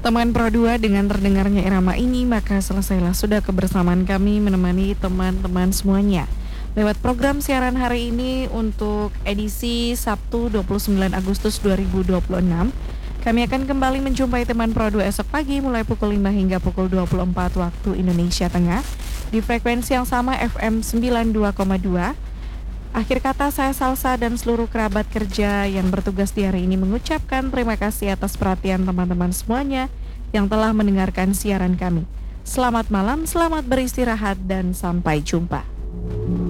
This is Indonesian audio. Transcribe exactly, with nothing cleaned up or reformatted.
Teman Pro dua dengan terdengarnya irama ini, maka selesailah sudah kebersamaan kami menemani teman-teman semuanya lewat program siaran hari ini untuk edisi Sabtu dua puluh sembilan Agustus dua ribu dua puluh enam. Kami akan kembali menjumpai teman Pro dua esok pagi mulai pukul lima hingga pukul dua puluh empat waktu Indonesia Tengah di frekuensi yang sama F M sembilan puluh dua koma dua. Akhir kata, saya Salsa dan seluruh kerabat kerja yang bertugas di hari ini mengucapkan terima kasih atas perhatian teman-teman semuanya yang telah mendengarkan siaran kami. Selamat malam, selamat beristirahat, dan sampai jumpa.